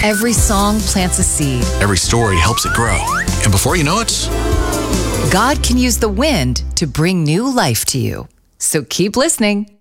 Every song plants a seed. Every story helps it grow. And before you know it, God can use the wind to bring new life to you. So keep listening.